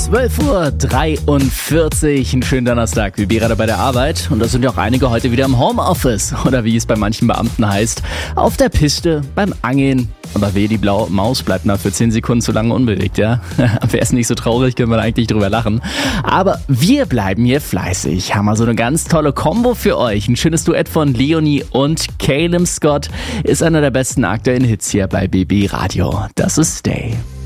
12:43 Uhr, einen schönen Donnerstag. Wir gerade bei der Arbeit und da sind ja auch einige heute wieder im Homeoffice oder wie es bei manchen Beamten heißt, auf der Piste, beim Angeln. Aber wehe, die blaue Maus bleibt mal für 10 Sekunden zu lange unbewegt, ja? Wäre es nicht so traurig, können wir eigentlich drüber lachen. Aber wir bleiben hier fleißig. Haben wir so eine ganz tolle Kombo für euch. Ein schönes Duett von Leonie und Caleb Scott ist einer der besten aktuellen Hits hier bei BB Radio. Das ist Stay.